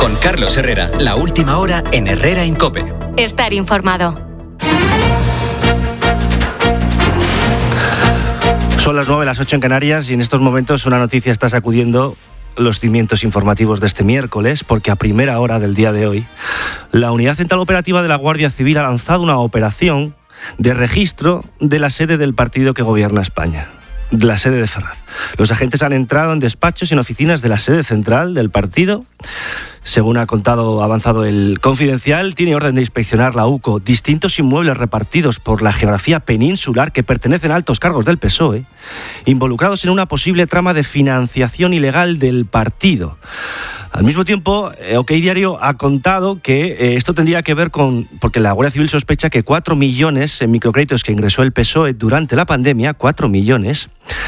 Con Carlos Herrera, la última hora en Herrera en COPE. Estar informado. Son las 9, las 8 en Canarias y en estos momentos una noticia está sacudiendo los cimientos informativos de este miércoles, porque a primera hora del día de hoy la Unidad Central Operativa de la Guardia Civil ha lanzado una operación de registro de la sede del partido que gobierna España, de la sede de Ferraz. Los agentes han entrado en despachos y en oficinas de la sede central del partido. Según ha avanzado el Confidencial, tiene orden de inspeccionar la UCO distintos inmuebles repartidos por la geografía peninsular que pertenecen a altos cargos del PSOE, involucrados en una posible trama de financiación ilegal del partido. Al mismo tiempo, OK Diario ha contado que esto tendría que ver porque la Guardia Civil sospecha que 4 millones en microcréditos que ingresó el PSOE durante la pandemia, 4 millones,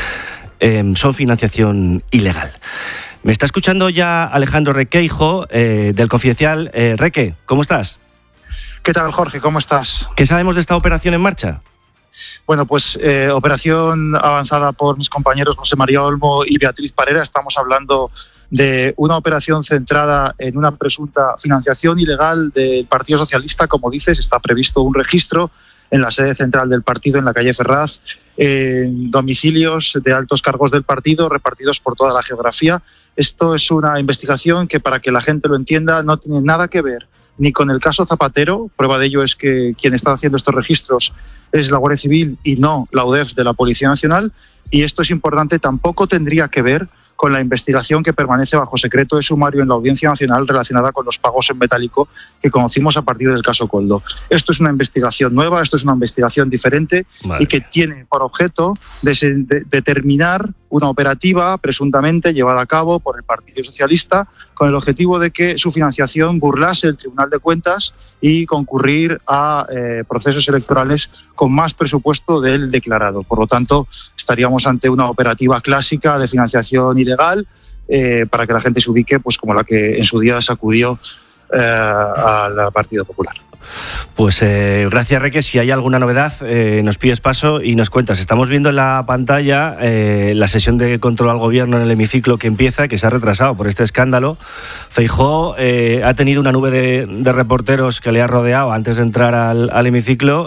son financiación ilegal. Me está escuchando ya Alejandro Requeijo, del Confidencial. Reque, ¿cómo estás? ¿Qué tal, Jorge? ¿Cómo estás? ¿Qué sabemos de esta operación en marcha? Bueno, pues operación avanzada por mis compañeros José María Olmo y Beatriz Parera. Estamos hablando de una operación centrada en una presunta financiación ilegal del Partido Socialista. Como dices, está previsto un registro en la sede central del partido, en la calle Ferraz, en domicilios de altos cargos del partido repartidos por toda la geografía. Esto es una investigación que, para que la gente lo entienda, no tiene nada que ver ni con el caso Zapatero. Prueba de ello es que quien está haciendo estos registros es la Guardia Civil y no la UDEF de la Policía Nacional. Y esto es importante, tampoco tendría que ver con la investigación que permanece bajo secreto de sumario en la Audiencia Nacional relacionada con los pagos en metálico que conocimos a partir del caso Koldo. Esto es una investigación nueva, esto es una investigación diferente y que tiene por objeto determinar una operativa presuntamente llevada a cabo por el Partido Socialista con el objetivo de que su financiación burlase el Tribunal de Cuentas y concurrir a procesos electorales con más presupuesto del declarado. Por lo tanto, estaríamos ante una operativa clásica de financiación ilegal, para que la gente se ubique, pues como la que en su día sacudió al Partido Popular. Pues gracias, Reque. Si hay alguna novedad, nos pides paso y nos cuentas. Estamos viendo en la pantalla la sesión de control al gobierno en el hemiciclo que empieza, que se ha retrasado por este escándalo. Feijóo ha tenido una nube de reporteros que le ha rodeado antes de entrar al hemiciclo,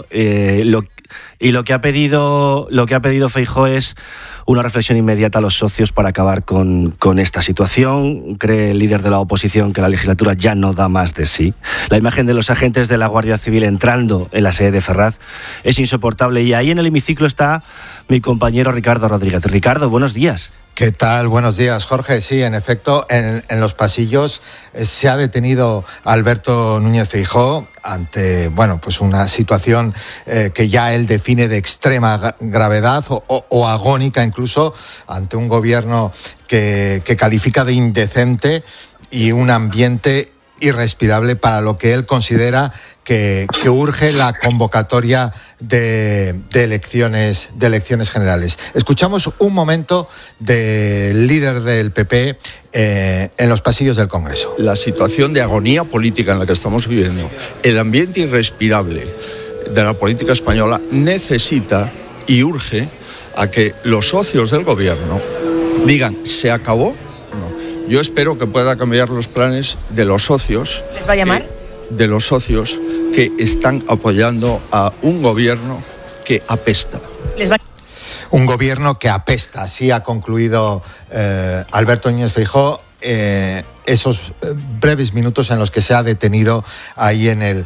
y lo que ha pedido Feijóo es una reflexión inmediata a los socios para acabar con esta situación. Cree el líder de la oposición que la legislatura ya no da más de sí. La imagen de los agentes de la Guardia Civil entrando en la sede de Ferraz es insoportable. Y ahí en el hemiciclo está mi compañero Ricardo Rodríguez. Ricardo, buenos días. ¿Qué tal? Buenos días, Jorge. Sí, en efecto, en los pasillos se ha detenido a Alberto Núñez Feijóo ante, pues una situación que ya él define de extrema gravedad o agónica incluso, ante un gobierno que califica de indecente y un ambiente irrespirable para lo que él considera que urge la convocatoria de elecciones generales. Escuchamos un momento del líder del PP en los pasillos del Congreso. La situación de agonía política en la que estamos viviendo, el ambiente irrespirable de la política española, necesita y urge a que los socios del gobierno digan, ¿se acabó? No. Yo espero que pueda cambiar los planes de los socios. ¿Les va a llamar? De los socios que están apoyando a un gobierno que apesta. Un gobierno que apesta, así ha concluido Alberto Núñez Feijóo esos breves minutos en los que se ha detenido ahí en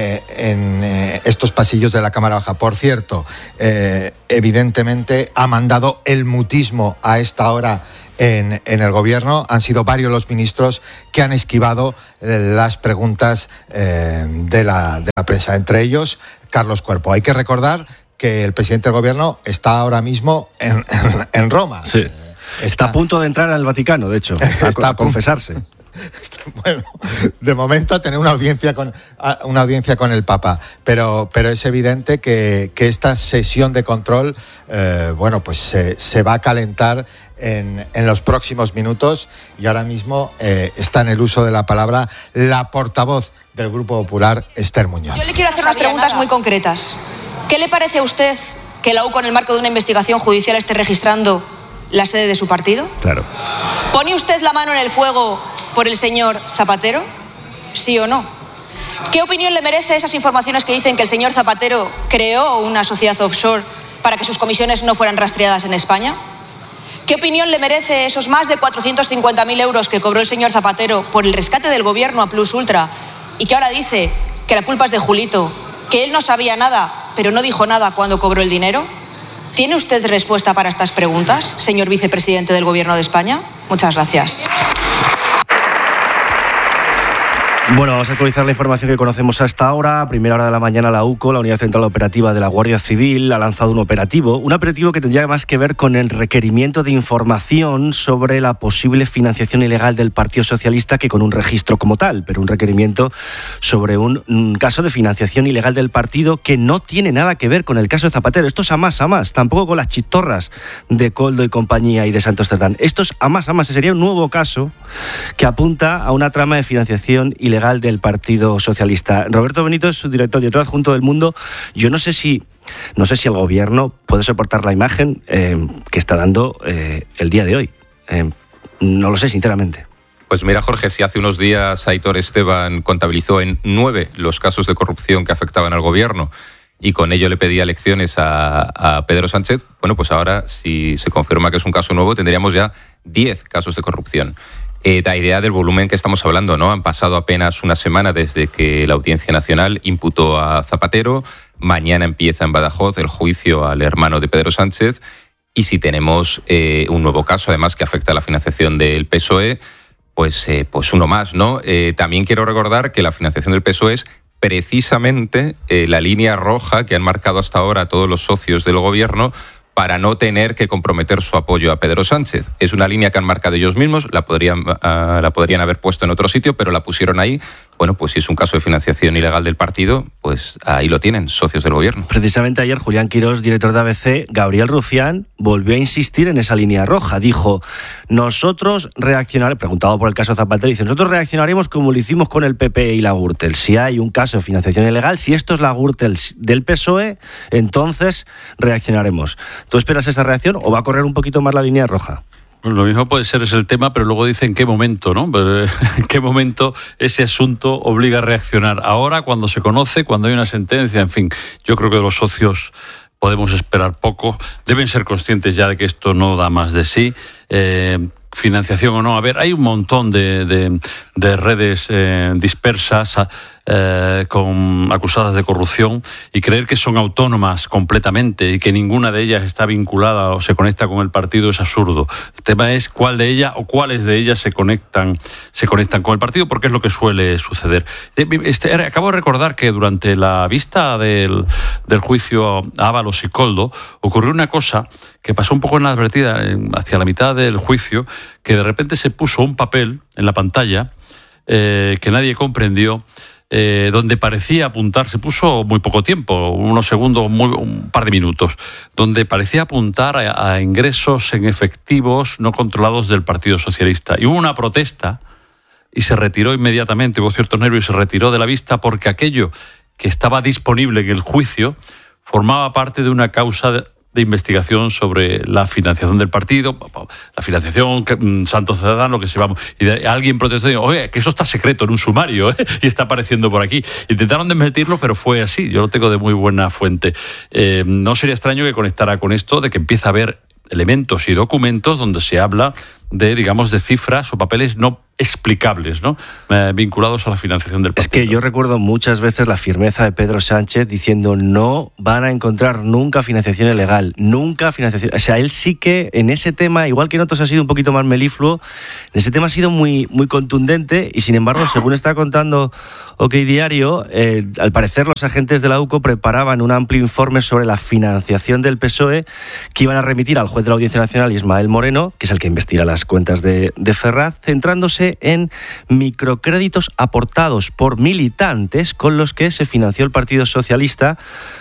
estos pasillos de la Cámara Baja. Por cierto, evidentemente ha mandado el mutismo a esta hora en el gobierno. Han sido varios los ministros que han esquivado las preguntas de la prensa, entre ellos Carlos Cuerpo. Hay que recordar que el presidente del gobierno está ahora mismo en Roma. Sí. Está a punto de entrar al Vaticano, de hecho, a confesarse. Bueno, de momento a tener una audiencia con el Papa, pero es evidente que esta sesión de control se va a calentar en los próximos minutos, y ahora mismo está en el uso de la palabra la portavoz del Grupo Popular, Esther Muñoz. Yo le quiero hacer unas preguntas muy concretas. ¿Qué le parece a usted que la UCO, en el marco de una investigación judicial, esté registrando la sede de su partido? Claro. ¿Pone usted la mano en el fuego por el señor Zapatero? ¿Sí o no? ¿Qué opinión le merece esas informaciones que dicen que el señor Zapatero creó una sociedad offshore para que sus comisiones no fueran rastreadas en España? ¿Qué opinión le merece esos más de 450.000 euros que cobró el señor Zapatero por el rescate del gobierno a Plus Ultra y que ahora dice que la culpa es de Julito, que él no sabía nada, pero no dijo nada cuando cobró el dinero? ¿Tiene usted respuesta para estas preguntas, señor vicepresidente del Gobierno de España? Muchas gracias. Bueno, vamos a actualizar la información que conocemos hasta ahora. A primera hora de la mañana, la UCO, la Unidad Central Operativa de la Guardia Civil, ha lanzado un operativo que tendría más que ver con el requerimiento de información sobre la posible financiación ilegal del Partido Socialista que con un registro como tal, pero un requerimiento sobre un caso de financiación ilegal del partido que no tiene nada que ver con el caso de Zapatero. Esto es a más, tampoco con las chistorras de Koldo y compañía y de Santos Cerdán. Esto es a más, sería un nuevo caso que apunta a una trama de financiación ilegal del Partido Socialista. Roberto Benito es su director adjunto del Mundo. Yo no sé si el gobierno puede soportar la imagen que está dando el día de hoy. No lo sé, sinceramente. Pues mira, Jorge, si hace unos días Aitor Esteban contabilizó en 9 los casos de corrupción que afectaban al gobierno y con ello le pedía lecciones a Pedro Sánchez, bueno, pues ahora, si se confirma que es un caso nuevo, tendríamos ya 10 casos de corrupción. Da idea del volumen que estamos hablando, ¿no? Han pasado apenas una semana desde que la Audiencia Nacional imputó a Zapatero. Mañana empieza en Badajoz el juicio al hermano de Pedro Sánchez. Y si tenemos un nuevo caso, además, que afecta a la financiación del PSOE, pues uno más, ¿no? También quiero recordar que la financiación del PSOE es precisamente la línea roja que han marcado hasta ahora todos los socios del gobierno para no tener que comprometer su apoyo a Pedro Sánchez. Es una línea que han marcado ellos mismos, la podrían haber puesto en otro sitio, pero la pusieron ahí. Bueno, pues si es un caso de financiación ilegal del partido, pues ahí lo tienen, socios del gobierno. Precisamente ayer Julián Quirós, director de ABC, Gabriel Rufián, volvió a insistir en esa línea roja. Dijo, nosotros reaccionaremos, preguntado por el caso Zapatero, dice, nosotros reaccionaremos como lo hicimos con el PP y la Gürtel. Si hay un caso de financiación ilegal, si esto es la Gürtel del PSOE, entonces reaccionaremos. ¿Tú esperas esa reacción o va a correr un poquito más la línea roja? Bueno, lo mismo puede ser, es el tema, pero luego dice en qué momento, ¿no? En qué momento ese asunto obliga a reaccionar. Ahora, cuando se conoce, cuando hay una sentencia, en fin, yo creo que los socios podemos esperar poco. Deben ser conscientes ya de que esto no da más de sí. Financiación o no. A ver, hay un montón de redes dispersas acusadas de corrupción y creer que son autónomas completamente y que ninguna de ellas está vinculada o se conecta con el partido es absurdo. El tema es cuál de ellas o cuáles de ellas se conectan con el partido, porque es lo que suele suceder. Acabo de recordar que durante la vista del juicio a Ábalos y Koldo ocurrió una cosa que pasó un poco inadvertida hacia la mitad del juicio, que de repente se puso un papel en la pantalla que nadie comprendió, donde parecía apuntar, se puso muy poco tiempo, unos segundos, un par de minutos, donde parecía apuntar a ingresos en efectivos no controlados del Partido Socialista. Y hubo una protesta y se retiró inmediatamente, hubo ciertos nervios y se retiró de la vista porque aquello que estaba disponible en el juicio formaba parte de una causa de investigación sobre la financiación del partido, la financiación, Santos Cerdán, lo que se vamos. Y alguien protestó y dijo, oye, que eso está secreto en un sumario, y está apareciendo por aquí. Intentaron desmentirlo, pero fue así. Yo lo tengo de muy buena fuente. No sería extraño que conectara con esto de que empieza a haber elementos y documentos donde se habla de, digamos, de cifras o papeles no explicables, ¿no? Vinculados a la financiación del partido. Es que yo recuerdo muchas veces la firmeza de Pedro Sánchez diciendo no van a encontrar nunca financiación ilegal, nunca financiación. O sea, él sí que en ese tema, igual que en otros ha sido un poquito más melifluo, en ese tema ha sido muy, muy contundente y sin embargo, según está contando OK Diario, al parecer los agentes de la UCO preparaban un amplio informe sobre la financiación del PSOE que iban a remitir al juez de la Audiencia Nacional, Ismael Moreno, que es el que investiga las cuentas de Ferraz, centrándose en microcréditos aportados por militantes con los que se financió el Partido Socialista,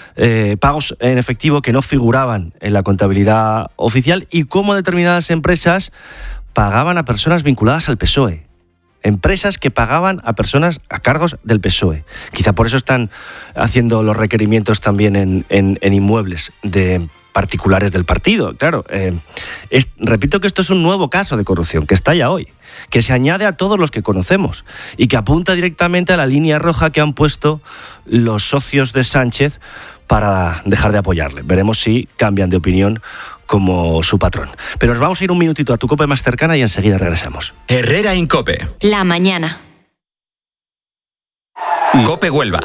pagos en efectivo que no figuraban en la contabilidad oficial y cómo determinadas empresas pagaban a personas vinculadas al PSOE. Empresas que pagaban a personas a cargos del PSOE. Quizá por eso están haciendo los requerimientos también en inmuebles de particulares del partido. Claro, repito que esto es un nuevo caso de corrupción que está ya hoy, que se añade a todos los que conocemos y que apunta directamente a la línea roja que han puesto los socios de Sánchez para dejar de apoyarle. Veremos si cambian de opinión como su patrón. Pero nos vamos a ir un minutito a tu COPE más cercana y enseguida regresamos. Herrera Incope. La mañana. COPE Huelva.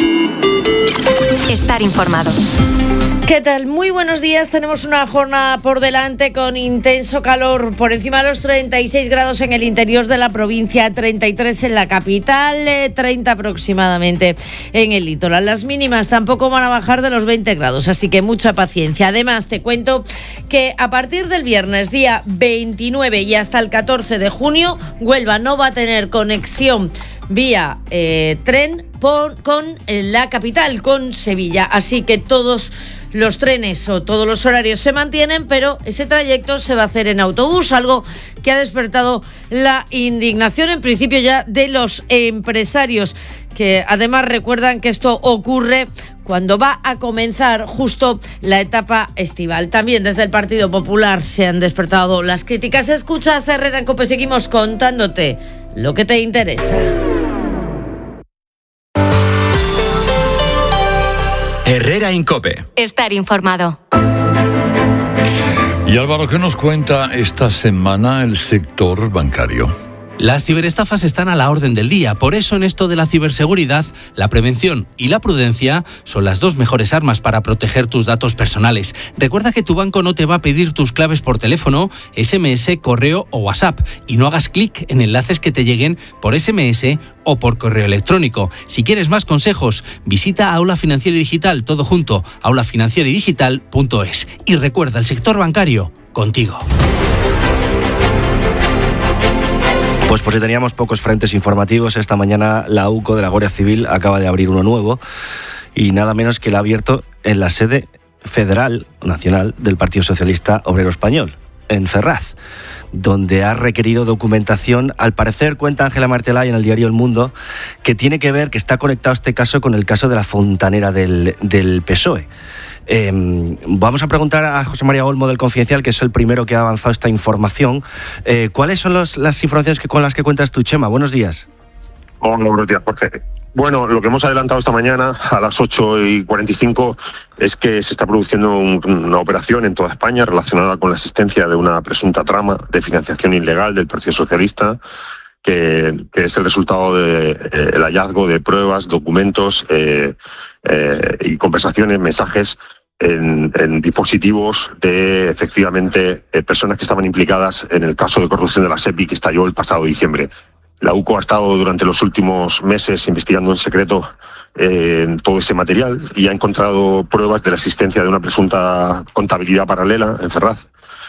Estar informado. ¿Qué tal? Muy buenos días. Tenemos una jornada por delante con intenso calor, por encima de los 36 grados en el interior de la provincia, 33 en la capital, 30 aproximadamente en el litoral. Las mínimas tampoco van a bajar de los 20 grados, así que mucha paciencia. Además, te cuento que a partir del viernes, día 29 y hasta el 14 de junio, Huelva no va a tener conexión vía tren con la capital, con Sevilla. Así que todos los trenes o todos los horarios se mantienen, pero ese trayecto se va a hacer en autobús, algo que ha despertado la indignación en principio ya de los empresarios, que además recuerdan que esto ocurre cuando va a comenzar justo la etapa estival. También desde el Partido Popular se han despertado las críticas. Escuchas Herrera en COPE, seguimos contándote lo que te interesa. Herrera Incope. Estar informado. Y Álvaro, ¿qué nos cuenta esta semana el sector bancario? Las ciberestafas están a la orden del día, por eso en esto de la ciberseguridad, la prevención y la prudencia son las dos mejores armas para proteger tus datos personales. Recuerda que tu banco no te va a pedir tus claves por teléfono, SMS, correo o WhatsApp, y no hagas clic en enlaces que te lleguen por SMS o por correo electrónico. Si quieres más consejos, visita Aula Financiera y Digital, todo junto, aulafinancieraydigital.es. Y recuerda, el sector bancario, contigo. Pues por si teníamos pocos frentes informativos, esta mañana la UCO de la Guardia Civil acaba de abrir uno nuevo y nada menos que lo ha abierto en la sede federal nacional del Partido Socialista Obrero Español, en Ferraz, donde ha requerido documentación. Al parecer, cuenta Ángela Martelay en el diario El Mundo, que tiene que ver, que está conectado este caso con el caso de la fontanera del PSOE. Vamos a preguntar a José María Olmo del Confidencial, que es el primero que ha avanzado esta información. ¿Cuáles son las informaciones con las que cuentas tú, Chema? Buenos días. Hola, buenos días, Jorge. Bueno, lo que hemos adelantado esta mañana a las 8:45 es que se está produciendo una operación en toda España relacionada con la existencia de una presunta trama de financiación ilegal del Partido Socialista, que es el resultado del hallazgo de pruebas, documentos y conversaciones, mensajes en dispositivos de, efectivamente, personas que estaban implicadas en el caso de corrupción de la SEPI que estalló el pasado diciembre. La UCO ha estado durante los últimos meses investigando en secreto todo ese material y ha encontrado pruebas de la existencia de una presunta contabilidad paralela en Ferraz.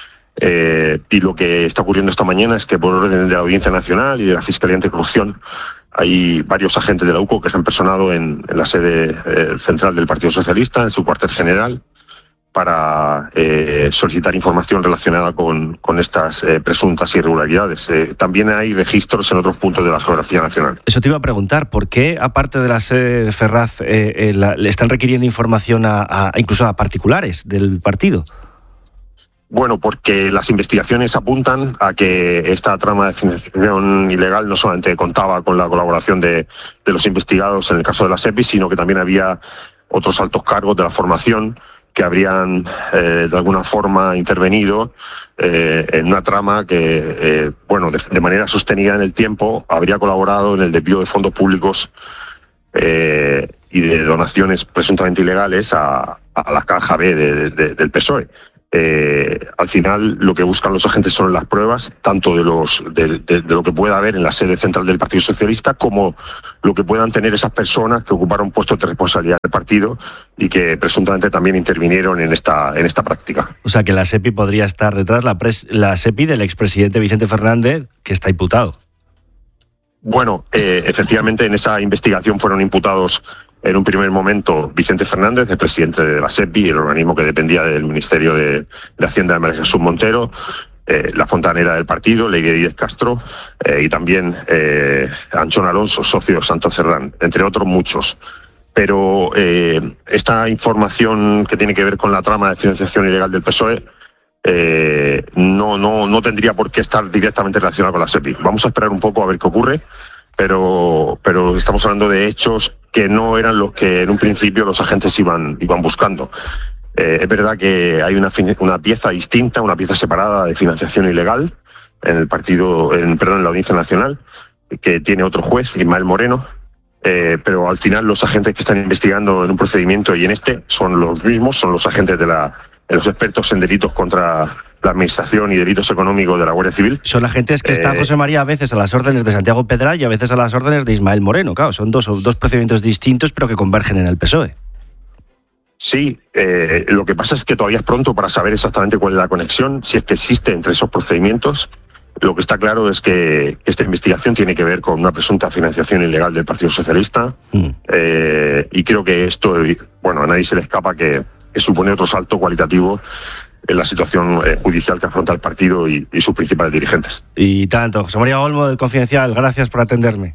Y lo que está ocurriendo esta mañana es que, por orden de la Audiencia Nacional y de la Fiscalía Anticorrupción, hay varios agentes de la UCO que se han personado en la sede central del Partido Socialista, en su cuartel general, para solicitar información relacionada con estas presuntas irregularidades. También hay registros en otros puntos de la geografía nacional. Eso te iba a preguntar, ¿por qué, aparte de la sede de Ferraz, le están requiriendo información incluso a particulares del partido? Bueno, porque las investigaciones apuntan a que esta trama de financiación ilegal no solamente contaba con la colaboración de los investigados en el caso de la SEPI, sino que también había otros altos cargos de la formación que habrían de alguna forma intervenido en una trama que, de manera sostenida en el tiempo, habría colaborado en el desvío de fondos públicos y de donaciones presuntamente ilegales a la caja B del PSOE. Al final, lo que buscan los agentes son las pruebas, tanto de lo que pueda haber en la sede central del Partido Socialista, como lo que puedan tener esas personas que ocuparon puestos de responsabilidad del partido y que presuntamente también intervinieron en esta práctica. O sea, que la SEPI podría estar detrás, la SEPI del expresidente Vicente Fernández, que está imputado. Bueno, efectivamente, en esa investigación fueron imputados en un primer momento Vicente Fernández, el presidente de la SEPI, el organismo que dependía del Ministerio de Hacienda de María Jesús Montero, la fontanera del partido, Leire Díez Castro, y también Anchón Alonso, socio de Santos Cerdán, entre otros muchos. Pero esta información que tiene que ver con la trama de financiación ilegal del PSOE no tendría por qué estar directamente relacionado con la SEPI. Vamos a esperar un poco a ver qué ocurre, pero estamos hablando de hechos que no eran los que en un principio los agentes iban buscando. Es verdad que hay una pieza distinta, una pieza separada de financiación ilegal en la Audiencia Nacional, que tiene otro juez, Ismael Moreno, pero al final los agentes que están investigando en un procedimiento y en este son los mismos, son los agentes de los expertos en delitos contra la administración y delitos económicos de la Guardia Civil. Son agentes que están, José María, a veces a las órdenes de Santiago Pedral y a veces a las órdenes de Ismael Moreno. Claro, son dos procedimientos distintos, pero que convergen en el PSOE. Sí, lo que pasa es que todavía es pronto para saber exactamente cuál es la conexión, si es que existe entre esos procedimientos. Lo que está claro es que esta investigación tiene que ver con una presunta financiación ilegal del Partido Socialista, y creo que esto, a nadie se le escapa que supone otro salto cualitativo en la situación judicial que afronta el partido y sus principales dirigentes. Y tanto. José María Olmo, del Confidencial, gracias por atenderme.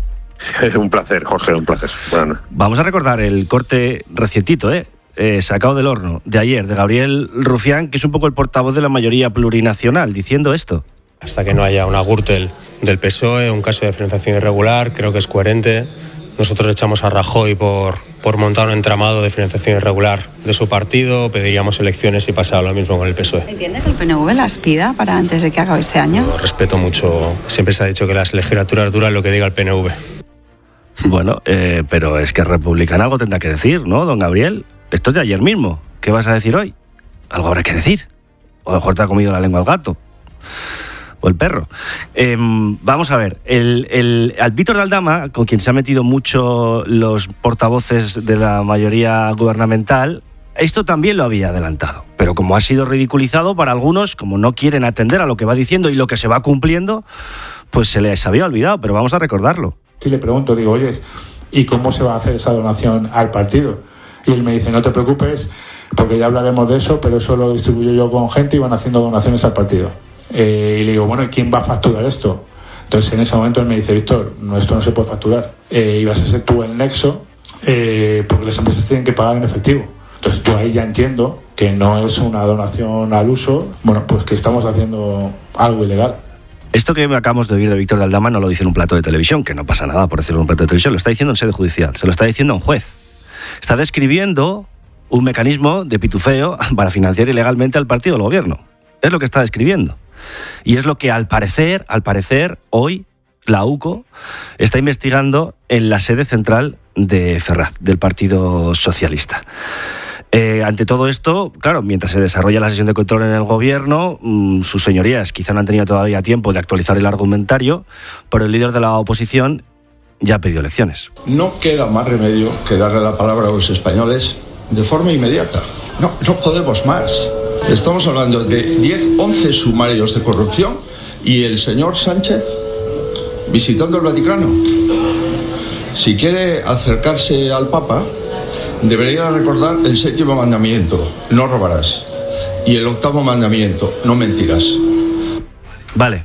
Un placer, Jorge, un placer. Bueno. Vamos a recordar el corte recientito, sacado del horno, de ayer, de Gabriel Rufián, que es un poco el portavoz de la mayoría plurinacional, diciendo esto. Hasta que no haya una Gürtel del PSOE, un caso de financiación irregular, creo que es coherente. Nosotros le echamos a Rajoy por montar un entramado de financiación irregular de su partido, pediríamos elecciones y pasaba lo mismo con el PSOE. ¿Entiende que el PNV las pida para antes de que acabe este año? Lo respeto mucho. Siempre se ha dicho que las legislaturas duran lo que diga el PNV. Bueno, pero es que Republicano algo tendrá que decir, ¿no, don Gabriel? Esto es de ayer mismo. ¿Qué vas a decir hoy? Algo habrá que decir. O a lo mejor te ha comido la lengua el gato. O el perro. Vamos a ver, al Víctor de Aldama, con quien se han metido mucho los portavoces de la mayoría gubernamental, esto también lo había adelantado, pero como ha sido ridiculizado para algunos, como no quieren atender a lo que va diciendo y lo que se va cumpliendo, pues se les había olvidado, pero vamos a recordarlo. Sí, le pregunto, digo, oye, ¿y cómo se va a hacer esa donación al partido? Y él me dice, no te preocupes, porque ya hablaremos de eso, pero eso lo distribuyo yo con gente y van haciendo donaciones al partido. Y le digo, bueno, ¿y quién va a facturar esto? Entonces en ese momento él me dice, Víctor, esto no se puede facturar. Y vas a ser tú el nexo, porque las empresas tienen que pagar en efectivo. Entonces yo ahí ya entiendo que no es una donación al uso, pues que estamos haciendo algo ilegal. Esto que acabamos de oír de Víctor de Aldama no lo dice en un plato de televisión, que no pasa nada por decirlo en un plato de televisión, lo está diciendo en sede judicial, se lo está diciendo a un juez. Está describiendo un mecanismo de pitufeo para financiar ilegalmente al partido del gobierno. Es lo que está describiendo. Y es lo que al parecer, hoy la UCO está investigando en la sede central de Ferraz, del Partido Socialista. Ante todo esto, claro, mientras se desarrolla la sesión de control en el gobierno, sus señorías quizá no han tenido todavía tiempo de actualizar el argumentario, pero el líder de la oposición ya ha pedido elecciones. No queda más remedio que darle la palabra a los españoles de forma inmediata. No podemos más. Estamos hablando de 11 sumarios de corrupción y el señor Sánchez visitando el Vaticano. Si quiere acercarse al Papa, debería recordar el 7º mandamiento, no robarás, y el 8º mandamiento, no mentirás. Vale.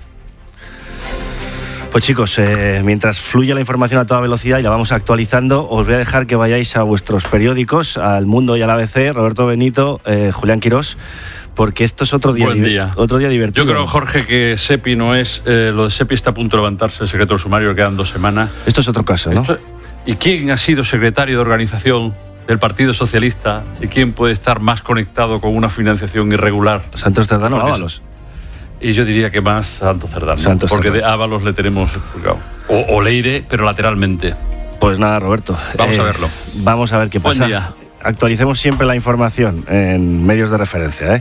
Pues chicos, mientras fluye la información a toda velocidad y la vamos actualizando, os voy a dejar que vayáis a vuestros periódicos, al Mundo y al ABC, Roberto Benito, Julián Quirós, porque esto es otro día divertido. Yo creo, Jorge, que SEPI no es... lo de SEPI está a punto de levantarse el secreto del sumario, quedan 2 semanas. Esto es otro caso, ¿no? ¿Y quién ha sido secretario de organización del Partido Socialista? ¿Y quién puede estar más conectado con una financiación irregular? Santos Cerdán o Ábalos. Y yo diría que más Santos Cerdán, porque de Ábalos le tenemos explicado. O Leire, pero lateralmente. Pues nada, Roberto. Vamos a verlo. Vamos a ver qué pasa. Buen día. Actualicemos siempre la información en medios de referencia,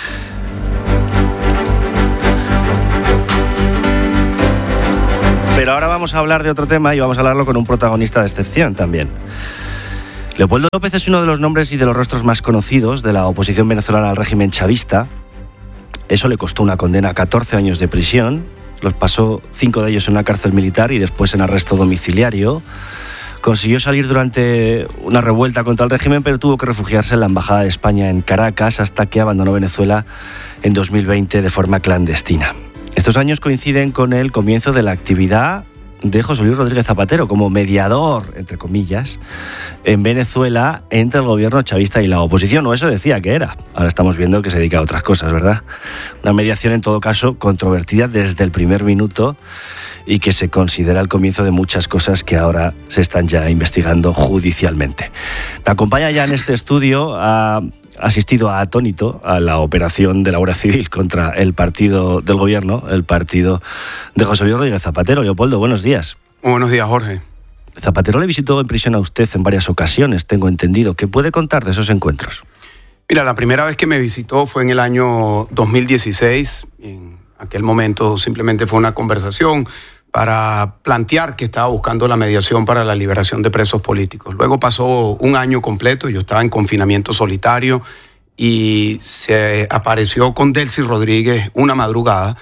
Pero ahora vamos a hablar de otro tema y vamos a hablarlo con un protagonista de excepción también. Leopoldo López es uno de los nombres y de los rostros más conocidos de la oposición venezolana al régimen chavista. Eso le costó una condena a 14 años de prisión. Los pasó 5 de ellos en una cárcel militar y después en arresto domiciliario. Consiguió salir durante una revuelta contra el régimen, pero tuvo que refugiarse en la Embajada de España en Caracas hasta que abandonó Venezuela en 2020 de forma clandestina. Estos años coinciden con el comienzo de la actividad de José Luis Rodríguez Zapatero como mediador, entre comillas, en Venezuela entre el gobierno chavista y la oposición, o eso decía que era. Ahora estamos viendo que se dedica a otras cosas, ¿verdad? Una mediación, en todo caso, controvertida desde el primer minuto y que se considera el comienzo de muchas cosas que ahora se están ya investigando judicialmente. Me acompaña ya en este estudio, ha asistido atónito a la operación de la Guardia Civil contra el partido del gobierno, el partido de José Luis Rodríguez Zapatero. Leopoldo, buenos días. Buenos días, Jorge. Zapatero le visitó en prisión a usted en varias ocasiones, tengo entendido. ¿Qué puede contar de esos encuentros? Mira, la primera vez que me visitó fue en el año 2016. En aquel momento simplemente fue una conversación para plantear que estaba buscando la mediación para la liberación de presos políticos. Luego pasó un año completo, yo estaba en confinamiento solitario y se apareció con Delcy Rodríguez una madrugada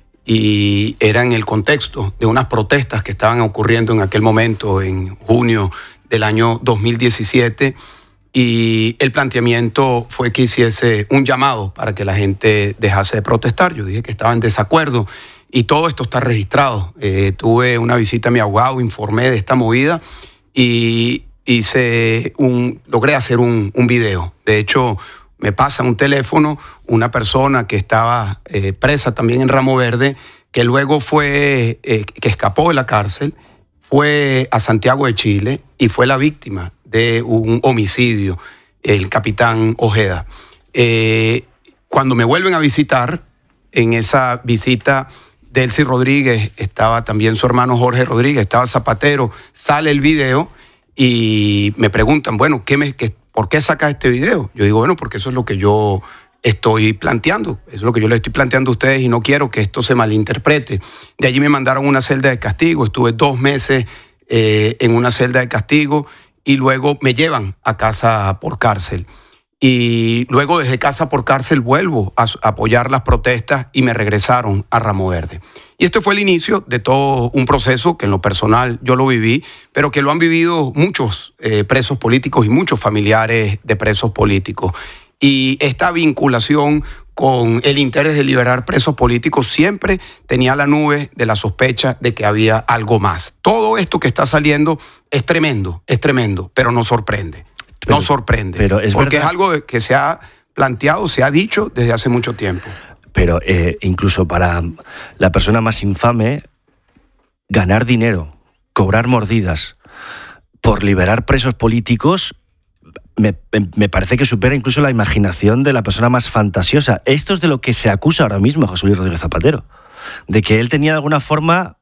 y era en el contexto de unas protestas que estaban ocurriendo en aquel momento, en junio del año 2017, y el planteamiento fue que hiciese un llamado para que la gente dejase de protestar. Yo dije que estaba en desacuerdo. Y todo esto está registrado. Tuve una visita a mi abogado, informé de esta movida y logré hacer un video. De hecho, me pasa un teléfono una persona que estaba presa también en Ramo Verde, que luego que escapó de la cárcel, fue a Santiago de Chile y fue la víctima de un homicidio, el capitán Ojeda. Cuando me vuelven a visitar, en esa visita Delcy Rodríguez, estaba también su hermano Jorge Rodríguez, estaba Zapatero, sale el video y me preguntan, bueno, ¿por qué sacas este video? Yo digo, bueno, porque eso es lo que yo estoy planteando, eso es lo que yo le estoy planteando a ustedes y no quiero que esto se malinterprete. De allí me mandaron a una celda de castigo, estuve 2 meses en una celda de castigo y luego me llevan a casa por cárcel. Y luego desde casa por cárcel vuelvo a apoyar las protestas y me regresaron a Ramo Verde. Y este fue el inicio de todo un proceso que en lo personal yo lo viví, pero que lo han vivido muchos presos políticos y muchos familiares de presos políticos. Y esta vinculación con el interés de liberar presos políticos siempre tenía la nube de la sospecha de que había algo más. Todo esto que está saliendo es tremendo, pero nos sorprende. No sorprende, pero porque es algo que se ha planteado, se ha dicho desde hace mucho tiempo. Pero incluso para la persona más infame, ganar dinero, cobrar mordidas por liberar presos políticos, me parece que supera incluso la imaginación de la persona más fantasiosa. Esto es de lo que se acusa ahora mismo a José Luis Rodríguez Zapatero, de que él tenía de alguna forma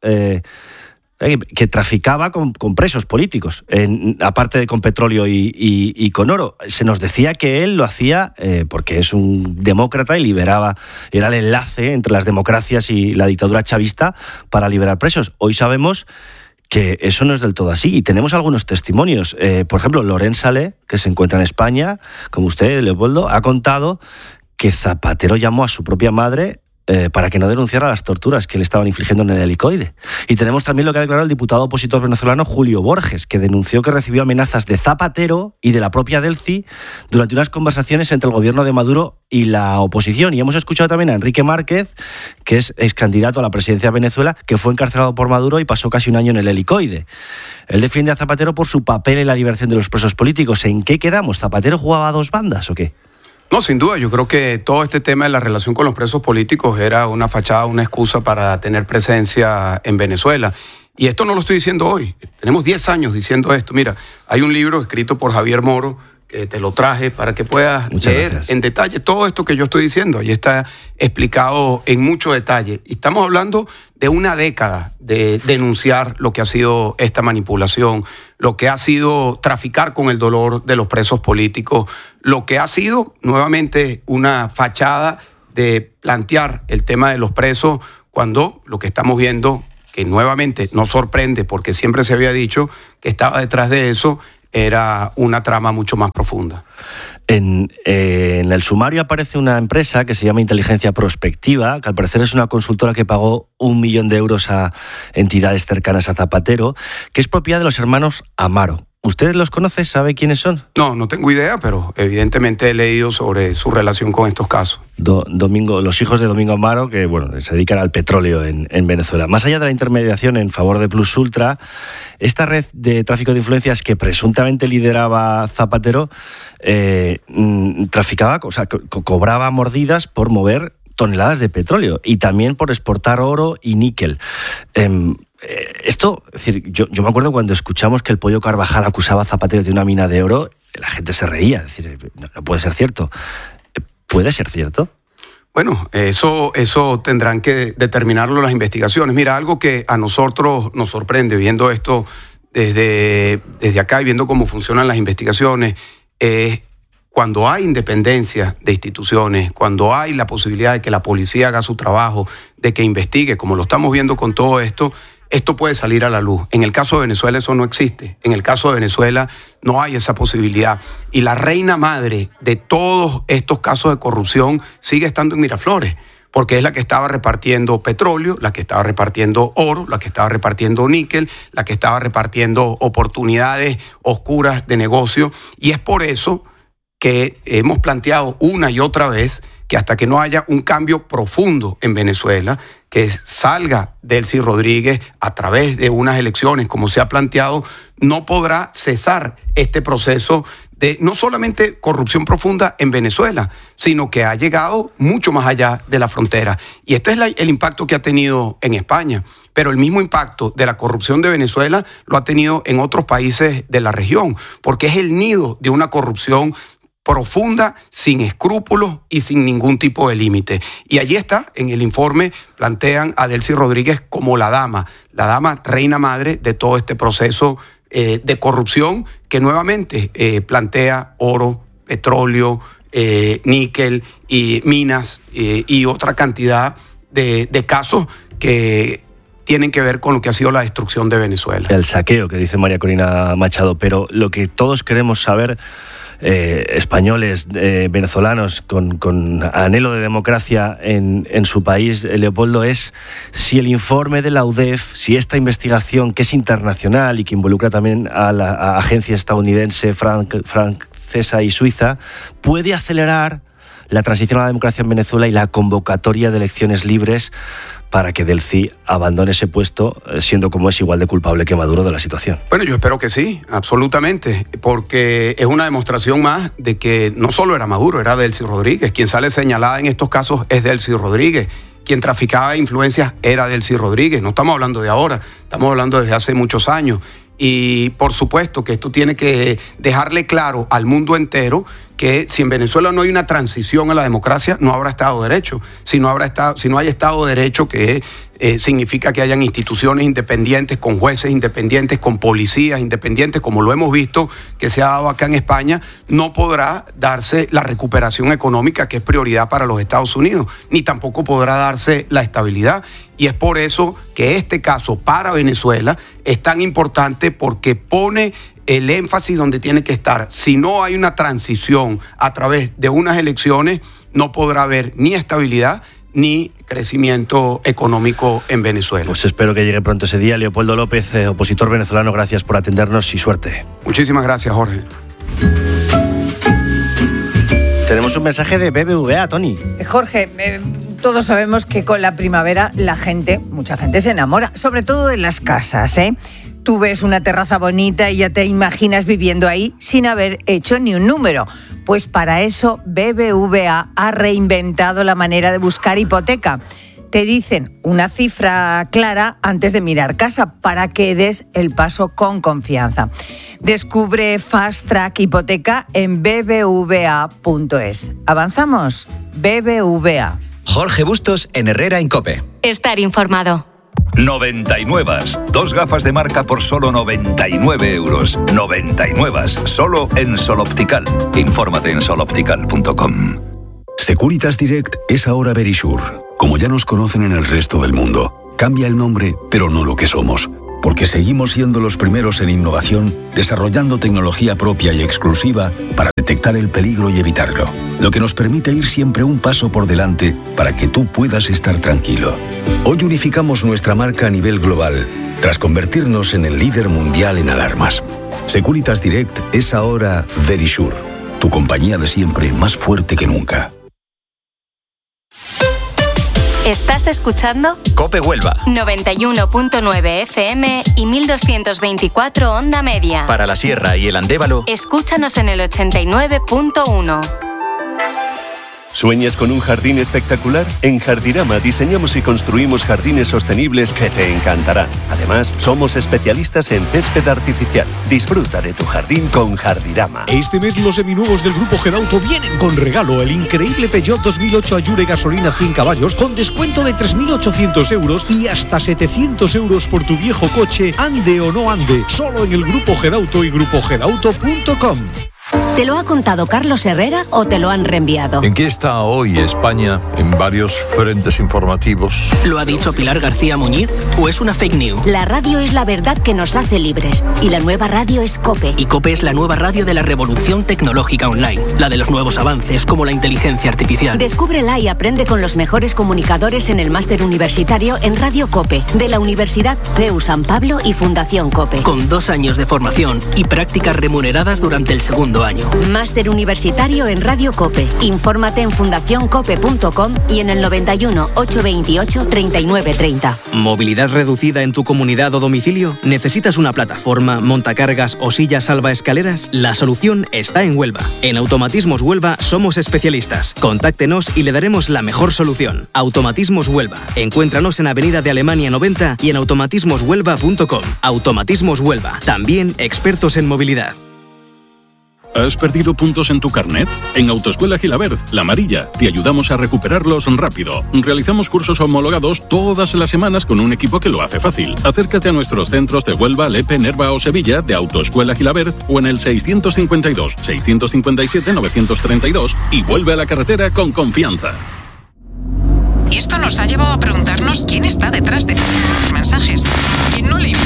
que traficaba con presos políticos, aparte de con petróleo y con oro. Se nos decía que él lo hacía porque es un demócrata y era el enlace entre las democracias y la dictadura chavista para liberar presos. Hoy sabemos que eso no es del todo así y tenemos algunos testimonios. Por ejemplo, Loren Salé, que se encuentra en España, como usted, Leopoldo, ha contado que Zapatero llamó a su propia madre para que no denunciara las torturas que le estaban infligiendo en el helicoide. Y tenemos también lo que ha declarado el diputado opositor venezolano Julio Borges, que denunció que recibió amenazas de Zapatero y de la propia Delcy durante unas conversaciones entre el gobierno de Maduro y la oposición. Y hemos escuchado también a Enrique Márquez, que es excandidato a la presidencia de Venezuela, que fue encarcelado por Maduro y pasó casi un año en el helicoide. Él defiende a Zapatero por su papel en la liberación de los presos políticos. ¿En qué quedamos? ¿Zapatero jugaba a 2 bandas o qué? No, sin duda, yo creo que todo este tema de la relación con los presos políticos era una fachada, una excusa para tener presencia en Venezuela. Y esto no lo estoy diciendo hoy, tenemos 10 años diciendo esto. Mira, hay un libro escrito por Javier Moro, que te lo traje para que puedas leer en detalle todo esto que yo estoy diciendo. Ahí está explicado en mucho detalle. Y estamos hablando de una década de denunciar lo que ha sido esta manipulación, lo que ha sido traficar con el dolor de los presos políticos, lo que ha sido nuevamente una fachada de plantear el tema de los presos cuando lo que estamos viendo, que nuevamente nos sorprende porque siempre se había dicho que estaba detrás de eso, era una trama mucho más profunda. En el sumario aparece una empresa que se llama Inteligencia Prospectiva, que al parecer es una consultora que pagó 1 millón de euros a entidades cercanas a Zapatero, que es propiedad de los hermanos Amaro. ¿Usted los conoce? ¿Sabe quiénes son? No tengo idea, pero evidentemente he leído sobre su relación con estos casos. Los hijos de Domingo Amaro, que se dedican al petróleo en Venezuela. Más allá de la intermediación en favor de Plus Ultra, esta red de tráfico de influencias que presuntamente lideraba Zapatero traficaba, cobraba mordidas por mover toneladas de petróleo y también por exportar oro y níquel. Esto, es decir, yo me acuerdo cuando escuchamos que el Pollo Carvajal acusaba a Zapatero de una mina de oro, la gente se reía, es decir, no puede ser cierto. ¿Puede ser cierto? Bueno, eso tendrán que determinarlo las investigaciones. Mira, algo que a nosotros nos sorprende viendo esto desde acá y viendo cómo funcionan las investigaciones, es cuando hay independencia de instituciones, cuando hay la posibilidad de que la policía haga su trabajo, de que investigue, como lo estamos viendo con todo esto puede salir a la luz. En el caso de Venezuela eso no existe. En el caso de Venezuela no hay esa posibilidad. Y la reina madre de todos estos casos de corrupción sigue estando en Miraflores, porque es la que estaba repartiendo petróleo, la que estaba repartiendo oro, la que estaba repartiendo níquel, la que estaba repartiendo oportunidades oscuras de negocio. Y es por eso que hemos planteado una y otra vez que hasta que no haya un cambio profundo en Venezuela, que salga Delcy Rodríguez a través de unas elecciones, como se ha planteado, no podrá cesar este proceso de no solamente corrupción profunda en Venezuela, sino que ha llegado mucho más allá de la frontera. Y este es el impacto que ha tenido en España, pero el mismo impacto de la corrupción de Venezuela lo ha tenido en otros países de la región, porque es el nido de una corrupción profunda, sin escrúpulos y sin ningún tipo de límite. Y allí está, en el informe, plantean a Delcy Rodríguez como la dama reina madre de todo este proceso de corrupción que nuevamente plantea oro, petróleo, níquel y minas y otra cantidad de casos que tienen que ver con lo que ha sido la destrucción de Venezuela. El saqueo que dice María Corina Machado, pero lo que todos queremos saber, españoles, venezolanos con anhelo de democracia en su país, Leopoldo, es si el informe de la UDEF, si esta investigación que es internacional y que involucra también a la agencia estadounidense, francesa y suiza, puede acelerar la transición a la democracia en Venezuela y la convocatoria de elecciones libres para que Delcy abandone ese puesto, siendo como es igual de culpable que Maduro de la situación. Bueno, yo espero que sí, absolutamente, porque es una demostración más de que no solo era Maduro, era Delcy Rodríguez. Quien sale señalada en estos casos es Delcy Rodríguez. Quien traficaba influencias era Delcy Rodríguez. No estamos hablando de ahora, estamos hablando desde hace muchos años. Y por supuesto que esto tiene que dejarle claro al mundo entero que si en Venezuela no hay una transición a la democracia, no habrá Estado de Derecho. Si no hay Estado de Derecho, que significa que hayan instituciones independientes, con jueces independientes, con policías independientes, como lo hemos visto que se ha dado acá en España, no podrá darse la recuperación económica que es prioridad para los Estados Unidos, ni tampoco podrá darse la estabilidad. Y es por eso que este caso para Venezuela es tan importante, porque pone el énfasis donde tiene que estar. Si no hay una transición a través de unas elecciones, no podrá haber ni estabilidad ni crecimiento económico en Venezuela. Pues espero que llegue pronto ese día. Leopoldo López, opositor venezolano, gracias por atendernos y suerte. Muchísimas gracias, Jorge. Tenemos un mensaje de BBVA, Tony. Jorge, todos sabemos que con la primavera mucha gente se enamora, sobre todo de las casas, ¿eh? Tú ves una terraza bonita y ya te imaginas viviendo ahí sin haber hecho ni un número. Pues para eso BBVA ha reinventado la manera de buscar hipoteca. Te dicen una cifra clara antes de mirar casa para que des el paso con confianza. Descubre Fast Track Hipoteca en bbva.es. ¿Avanzamos? BBVA. Jorge Bustos en Herrera en COPE. Estar informado. 99. 2 gafas de marca por solo 99 euros. 99. Solo en Sol Optical. Infórmate en soloptical.com. Securitas Direct es ahora Verisure. Como ya nos conocen en el resto del mundo, cambia el nombre, pero no lo que somos. Porque seguimos siendo los primeros en innovación, desarrollando tecnología propia y exclusiva para detectar el peligro y evitarlo. Lo que nos permite ir siempre un paso por delante para que tú puedas estar tranquilo. Hoy unificamos nuestra marca a nivel global, tras convertirnos en el líder mundial en alarmas. Securitas Direct es ahora Verisure, tu compañía de siempre más fuerte que nunca. ¿Estás escuchando? COPE Huelva. 91.9 FM y 1224 onda media. Para la Sierra y el Andévalo. Escúchanos en el 89.1. ¿Sueñas con un jardín espectacular? En Jardirama diseñamos y construimos jardines sostenibles que te encantarán. Además, somos especialistas en césped artificial. Disfruta de tu jardín con Jardirama. Este mes los seminuevos del Grupo Gedauto vienen con regalo: el increíble Peugeot 2008 Allure gasolina 100 caballos con descuento de 3.800 euros y hasta 700 euros por tu viejo coche, ande o no ande. Solo en el Grupo Gedauto y grupogedauto.com. ¿Te lo ha contado Carlos Herrera o te lo han reenviado? ¿En qué está hoy España en varios frentes informativos? ¿Lo ha dicho Pilar García Muñiz o es una fake news? La radio es la verdad que nos hace libres y la nueva radio es COPE. Y COPE es la nueva radio de la revolución tecnológica online, la de los nuevos avances como la inteligencia artificial. Descúbrela y aprende con los mejores comunicadores en el máster universitario en Radio COPE de la Universidad CEU San Pablo y Fundación COPE. Con 2 años de formación y prácticas remuneradas durante el segundo año. Máster universitario en Radio COPE. Infórmate en fundacioncope.com y en el 91 828 3930. ¿Movilidad reducida en tu comunidad o domicilio? ¿Necesitas una plataforma, montacargas o silla salvaescaleras? La solución está en Huelva. En Automatismos Huelva somos especialistas. Contáctenos y le daremos la mejor solución. Automatismos Huelva. Encuéntranos en Avenida de Alemania 90 y en automatismoshuelva.com. Automatismos Huelva. También expertos en movilidad. ¿Has perdido puntos en tu carnet? En Autoescuela Gilabert, la amarilla, te ayudamos a recuperarlos rápido. Realizamos cursos homologados todas las semanas con un equipo que lo hace fácil. Acércate a nuestros centros de Huelva, Lepe, Nerva o Sevilla de Autoescuela Gilabert o en el 652 657 932 y vuelve a la carretera con confianza. Y esto nos ha llevado a preguntarnos quién está detrás de los mensajes. ¿Quién no lee?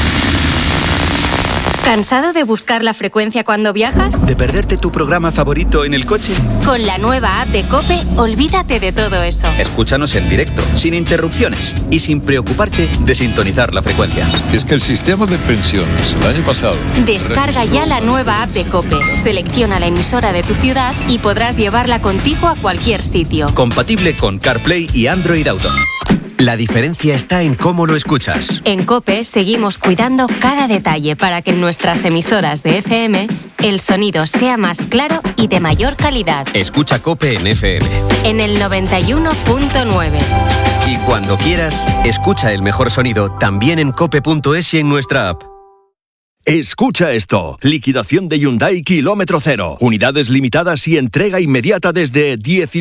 ¿Cansado de buscar la frecuencia cuando viajas? ¿De perderte tu programa favorito en el coche? Con la nueva app de COPE, olvídate de todo eso. Escúchanos en directo, sin interrupciones y sin preocuparte de sintonizar la frecuencia. Es que el sistema de pensiones el año pasado... Descarga ya la nueva app de COPE, selecciona la emisora de tu ciudad y podrás llevarla contigo a cualquier sitio. Compatible con CarPlay y Android Auto. La diferencia está en cómo lo escuchas. En COPE seguimos cuidando cada detalle para que en nuestras emisoras de FM el sonido sea más claro y de mayor calidad. Escucha COPE en FM. En el 91.9. Y cuando quieras, escucha el mejor sonido también en cope.es y en nuestra app. Escucha esto. Liquidación de Hyundai kilómetro cero. Unidades limitadas y entrega inmediata desde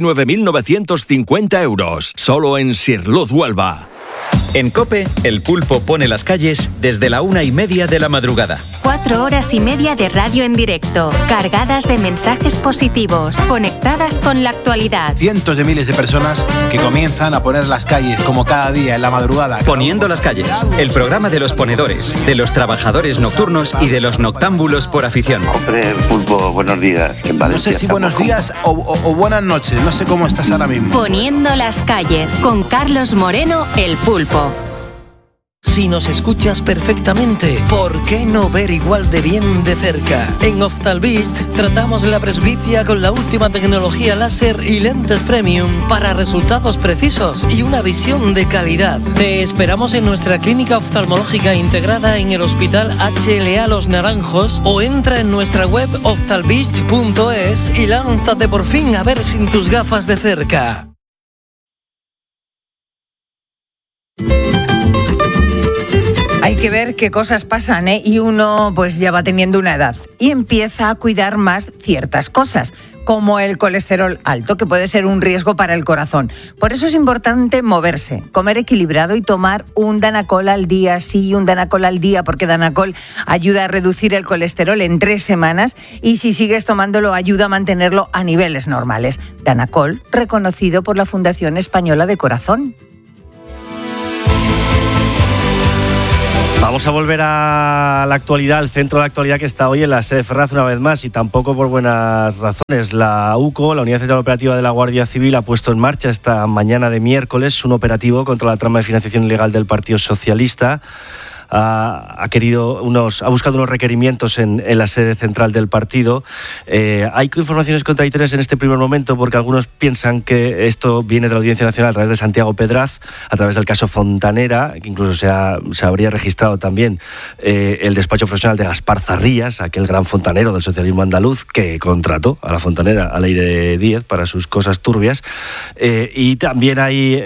19.950 euros. Solo en Sirluz Huelva. En COPE, el pulpo pone las calles desde la 1:30 de la madrugada. 4 horas y media de radio en directo, cargadas de mensajes positivos, conectadas con la actualidad. Cientos de miles de personas que comienzan a poner las calles como cada día en la madrugada. Poniendo las calles, el programa de los ponedores, de los trabajadores nocturnos y de los noctámbulos por afición. Hombre, pulpo, buenos días. En Valencia, no sé si buenos días o buenas noches, no sé cómo estás ahora mismo. Poniendo las calles, con Carlos Moreno, el pulpo. Si nos escuchas perfectamente, ¿por qué no ver igual de bien de cerca? En Ophthalbist tratamos la presbicia con la última tecnología láser y lentes premium para resultados precisos y una visión de calidad. Te esperamos en nuestra clínica oftalmológica integrada en el Hospital HLA Los Naranjos o entra en nuestra web ophthalbist.es y lánzate por fin a ver sin tus gafas de cerca. Hay que ver qué cosas pasan, ¿eh? Y uno pues ya va teniendo una edad y empieza a cuidar más ciertas cosas, como el colesterol alto, que puede ser un riesgo para el corazón. Por eso es importante moverse, comer equilibrado y tomar un Danacol al día, sí, un Danacol al día, porque Danacol ayuda a reducir el colesterol en 3 semanas y si sigues tomándolo ayuda a mantenerlo a niveles normales. Danacol, reconocido por la Fundación Española de Corazón. Vamos a volver a la actualidad, al centro de la actualidad que está hoy en la sede Ferraz una vez más y tampoco por buenas razones. La UCO, la Unidad Central Operativa de la Guardia Civil, ha puesto en marcha esta mañana de miércoles un operativo contra la trama de financiación ilegal del Partido Socialista. ha buscado unos requerimientos en la sede central del partido. Hay informaciones contradictorias en este primer momento, porque algunos piensan que esto viene de la Audiencia Nacional a través de Santiago Pedraz, a través del caso Fontanera, que incluso se habría registrado también el despacho profesional de Gaspar Zarrías, aquel gran fontanero del socialismo andaluz que contrató a la fontanera, a Leire Díez, para sus cosas turbias. Y también hay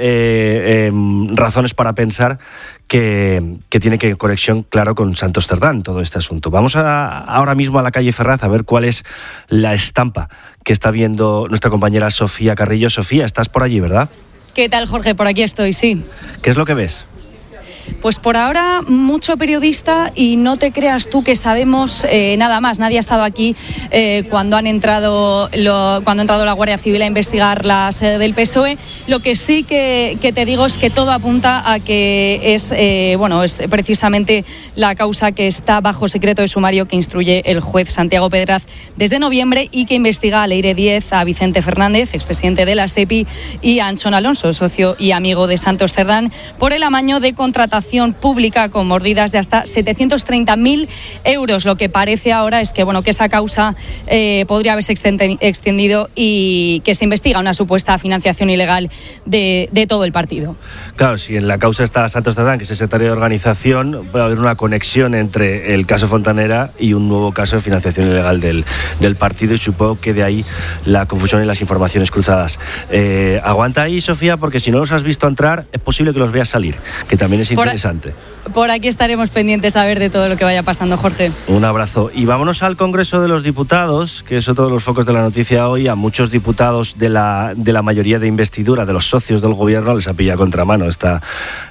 razones para pensar que tiene que conexión, claro, con Santos Cerdán, todo este asunto. Vamos ahora mismo a la calle Ferraz a ver cuál es la estampa que está viendo nuestra compañera Sofía Carrillo. Sofía, estás por allí, ¿verdad? ¿Qué tal, Jorge? Por aquí estoy, sí. ¿Qué es lo que ves? Pues por ahora mucho periodista y no te creas tú que sabemos nada más. Nadie ha estado aquí cuando ha entrado la Guardia Civil a investigar la sede del PSOE. Lo que sí que te digo es que todo apunta a que es precisamente la causa que está bajo secreto de sumario que instruye el juez Santiago Pedraz desde noviembre y que investiga a Leire Díez, a Vicente Fernández, expresidente de la SEPI, y a Anchón Alonso, socio y amigo de Santos Cerdán, por el amaño de contratación pública con mordidas de hasta 730.000 euros. Lo que parece ahora es que esa causa podría haberse extendido y que se investiga una supuesta financiación ilegal de todo el partido. Claro, si en la causa está Santos Cerdán, que es secretario de organización, puede haber una conexión entre el caso Fontanera y un nuevo caso de financiación ilegal del partido, y supongo que de ahí la confusión y las informaciones cruzadas. Aguanta ahí, Sofía, porque si no los has visto entrar, es posible que los veas salir, que también es interesante. Por aquí estaremos pendientes a ver de todo lo que vaya pasando, Jorge. Un abrazo. Y vámonos al Congreso de los Diputados, que es otro de los focos de la noticia hoy. A muchos diputados de la mayoría de investidura, de los socios del gobierno, les ha pillado contramano esta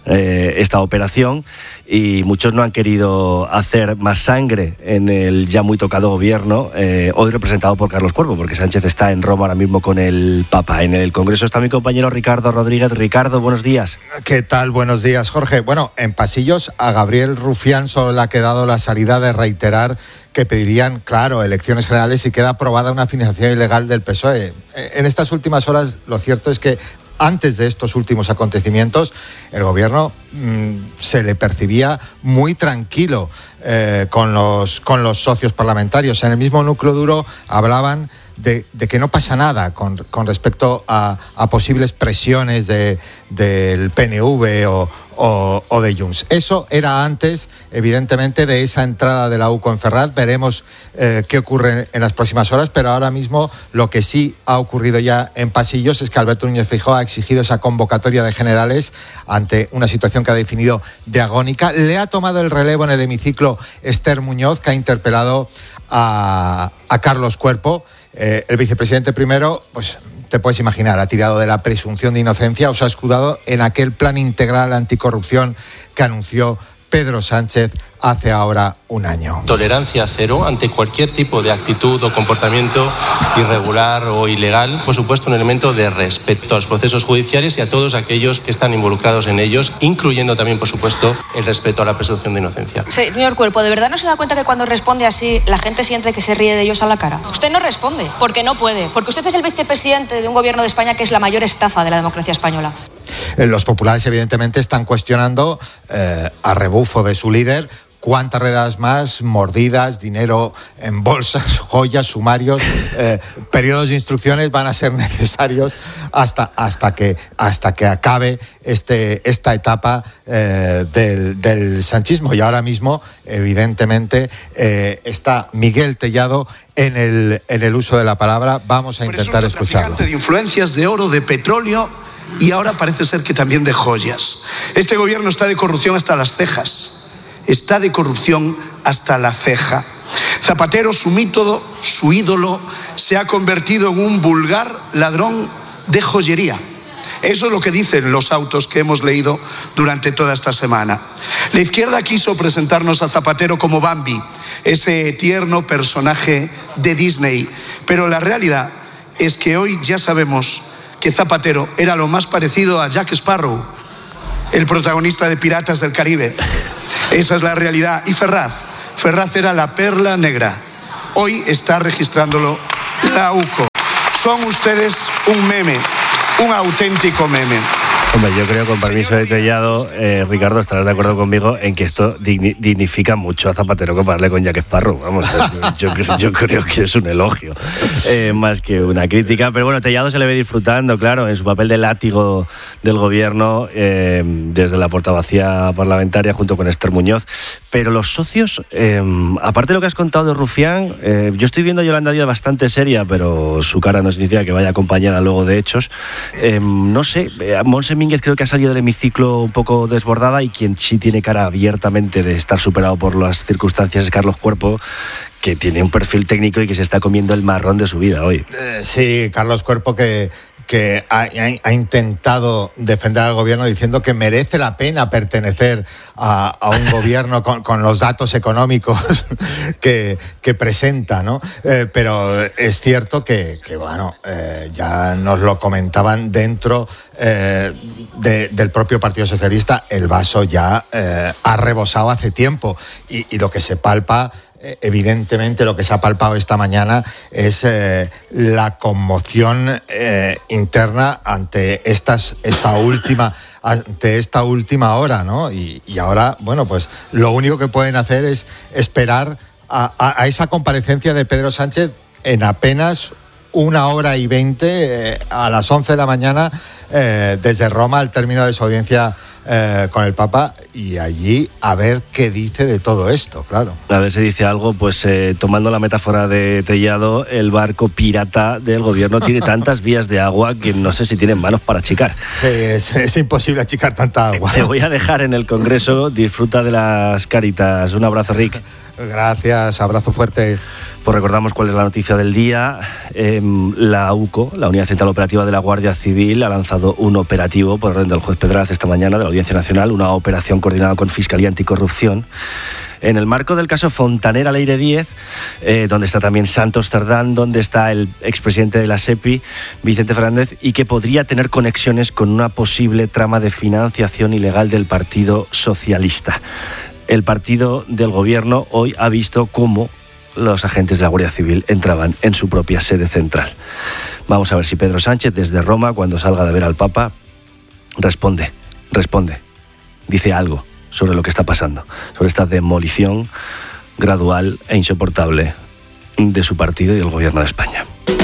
operación, y muchos no han querido hacer más sangre en el ya muy tocado gobierno, hoy representado por Carlos Cuervo, porque Sánchez está en Roma ahora mismo con el Papa. En el Congreso está mi compañero Ricardo Rodríguez. Ricardo, buenos días. ¿Qué tal? Buenos días, Jorge. Bueno, en pasillos a Gabriel Rufián solo le ha quedado la salida de reiterar que pedirían, claro, elecciones generales si queda aprobada una financiación ilegal del PSOE. En estas últimas horas, lo cierto es que antes de estos últimos acontecimientos, el gobierno se le percibía muy tranquilo con los socios parlamentarios. En el mismo núcleo duro hablaban de que no pasa nada con respecto a posibles presiones del PNV o de Junts. Eso era antes, evidentemente, de esa entrada de la UCO en Ferraz. Veremos qué ocurre en las próximas horas, pero ahora mismo lo que sí ha ocurrido ya en pasillos es que Alberto Núñez Feijóo ha exigido esa convocatoria de generales ante una situación que ha definido de agónica. Le ha tomado el relevo en el hemiciclo Esther Muñoz, que ha interpelado a Carlos Cuerpo. El vicepresidente primero, pues te puedes imaginar, ha tirado de la presunción de inocencia o se ha escudado en aquel plan integral anticorrupción que anunció Pedro Sánchez hace ahora un año. Tolerancia cero ante cualquier tipo de actitud o comportamiento irregular o ilegal. Por supuesto, un elemento de respeto a los procesos judiciales y a todos aquellos que están involucrados en ellos, incluyendo también, por supuesto, el respeto a la presunción de inocencia. Señor Cuerpo, ¿de verdad no se da cuenta que cuando responde así la gente siente que se ríe de ellos a la cara? Usted no responde, porque no puede, porque usted es el vicepresidente de un gobierno de España que es la mayor estafa de la democracia española. Los populares, evidentemente, están cuestionando, a rebufo de su líder, cuántas redadas más, mordidas, dinero en bolsas, joyas, sumarios, periodos de instrucciones van a ser necesarios hasta que acabe esta etapa del sanchismo. Y ahora mismo, evidentemente, está Miguel Tellado en el uso de la palabra. Vamos a intentar escucharlo. De influencias de oro, de petróleo y ahora parece ser que también de joyas. Este gobierno está de corrupción hasta las cejas. Está de corrupción hasta la ceja. Zapatero, su método, su ídolo, se ha convertido en un vulgar ladrón de joyería. Eso es lo que dicen los autos que hemos leído durante toda esta semana. La izquierda quiso presentarnos a Zapatero como Bambi, ese tierno personaje de Disney. Pero la realidad es que hoy ya sabemos que Zapatero era lo más parecido a Jack Sparrow, el protagonista de Piratas del Caribe. Esa es la realidad. Y Ferraz era la perla negra. Hoy está registrándolo la UCO. Son ustedes un meme, un auténtico meme. Hombre, yo creo, con permiso de Tellado, Ricardo, estarás de acuerdo conmigo en que esto dignifica mucho a Zapatero compararle con Jack Sparrow. Vamos, yo creo que es un elogio, más que una crítica. Pero bueno, Tellado se le ve disfrutando, claro, en su papel de látigo del gobierno, desde la portavocía parlamentaria junto con Esther Muñoz. Pero los socios, aparte de lo que has contado de Rufián, yo estoy viendo a Yolanda Díaz bastante seria, pero su cara no significa que vaya acompañada luego de hechos. No sé, Montse Mínguez creo que ha salido del hemiciclo un poco desbordada, y quien sí tiene cara abiertamente de estar superado por las circunstancias es Carlos Cuerpo, que tiene un perfil técnico y que se está comiendo el marrón de su vida hoy. Sí, Carlos Cuerpo que ha intentado defender al gobierno diciendo que merece la pena pertenecer a un gobierno con los datos económicos que presenta, ¿no? Pero es cierto que bueno, ya nos lo comentaban dentro del propio Partido Socialista, el vaso ya ha rebosado hace tiempo, y lo que se palpa, evidentemente lo que se ha palpado esta mañana es la conmoción interna ante esta última hora, ¿no? Y ahora, bueno, pues lo único que pueden hacer es esperar a esa comparecencia de Pedro Sánchez en apenas 1:20 a las 11 de la mañana desde Roma, al término de su audiencia con el Papa, y allí a ver qué dice de todo esto, claro. A ver si dice algo, pues tomando la metáfora de Tellado, el barco pirata del gobierno tiene tantas vías de agua que no sé si tienen manos para achicar. Sí, es imposible achicar tanta agua. Te voy a dejar en el Congreso, disfruta de las caritas. Un abrazo, Rick. Gracias, abrazo fuerte. Pues recordamos cuál es la noticia del día. La UCO, la Unidad Central Operativa de la Guardia Civil, ha lanzado un operativo por orden del juez Pedraz esta mañana de la Audiencia Nacional, una operación coordinada con Fiscalía Anticorrupción, en el marco del caso Fontanera Leire 10, donde está también Santos Cerdán, donde está el expresidente de la SEPI, Vicente Fernández, y que podría tener conexiones con una posible trama de financiación ilegal del Partido Socialista. El partido del gobierno hoy ha visto cómo los agentes de la Guardia Civil entraban en su propia sede central. Vamos a ver si Pedro Sánchez, desde Roma, cuando salga de ver al Papa, responde, dice algo sobre lo que está pasando, sobre esta demolición gradual e insoportable de su partido y del gobierno de España.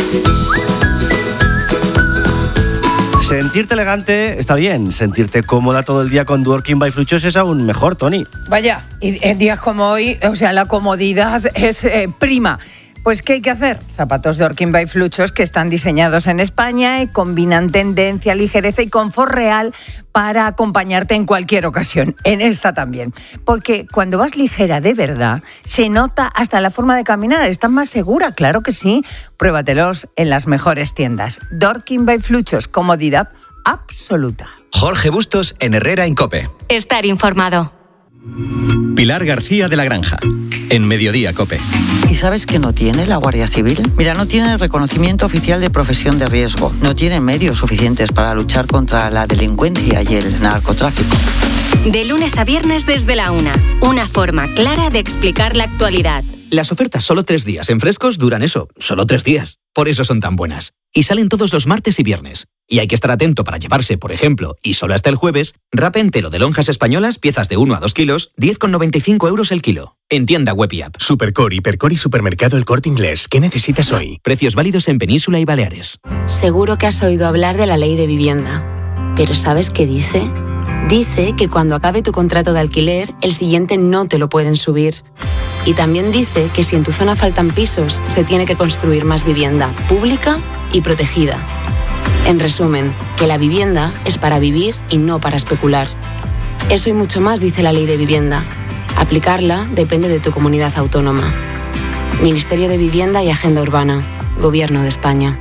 Sentirte elegante está bien, sentirte cómoda todo el día con Dworkin by Fluchos es aún mejor, Tony. Vaya, y en días como hoy, o sea, la comodidad es prima. Pues, ¿qué hay que hacer? Zapatos Dworkin by Fluchos, que están diseñados en España y combinan tendencia, ligereza y confort real para acompañarte en cualquier ocasión, en esta también. Porque cuando vas ligera de verdad, se nota hasta la forma de caminar, estás más segura, claro que sí. Pruébatelos en las mejores tiendas. Dworkin by Fluchos, comodidad absoluta. Jorge Bustos en Herrera en COPE. Estar informado. Pilar García de la Granja, en Mediodía COPE. ¿Y sabes qué no tiene la Guardia Civil? Mira, no tiene reconocimiento oficial de profesión de riesgo, no tiene medios suficientes para luchar contra la delincuencia y el narcotráfico. De lunes a viernes desde la 1, una forma clara de explicar la actualidad. Las ofertas solo 3 días en Frescos duran eso, solo 3 días. Por eso son tan buenas. Y salen todos los martes y viernes. Y hay que estar atento para llevarse, por ejemplo, y solo hasta el jueves, wrap entero de lonjas españolas, piezas de 1 a 2 kilos, 10,95 € el kilo. En tienda web y app. Supercore, Hipercore y Supermercado El Corte Inglés. ¿Qué necesitas hoy? Precios válidos en Península y Baleares. Seguro que has oído hablar de la ley de vivienda. ¿Pero sabes qué dice? Dice que cuando acabe tu contrato de alquiler, el siguiente no te lo pueden subir. Y también dice que si en tu zona faltan pisos, se tiene que construir más vivienda pública y protegida. En resumen, que la vivienda es para vivir y no para especular. Eso y mucho más dice la ley de vivienda. Aplicarla depende de tu comunidad autónoma. Ministerio de Vivienda y Agenda Urbana. Gobierno de España.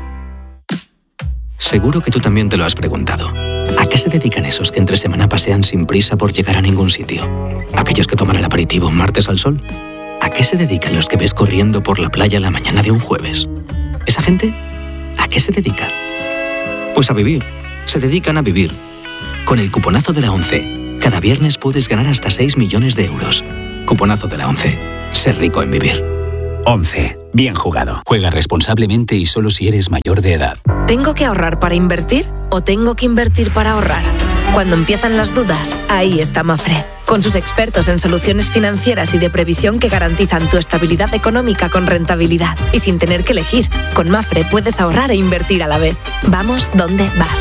Seguro que tú también te lo has preguntado. ¿A qué se dedican esos que entre semana pasean sin prisa por llegar a ningún sitio? ¿Aquellos que toman el aperitivo un martes al sol? ¿A qué se dedican los que ves corriendo por la playa la mañana de un jueves? ¿Esa gente? ¿A qué se dedica? Pues a vivir. Se dedican a vivir. Con el cuponazo de la ONCE, cada viernes puedes ganar hasta 6 millones de euros. Cuponazo de la ONCE. Ser rico en vivir. 11. Bien jugado. Juega responsablemente y solo si eres mayor de edad. ¿Tengo que ahorrar para invertir o tengo que invertir para ahorrar? Cuando empiezan las dudas, ahí está Mapfre, con sus expertos en soluciones financieras y de previsión que garantizan tu estabilidad económica con rentabilidad. Y sin tener que elegir, con Mapfre puedes ahorrar e invertir a la vez. Vamos donde vas.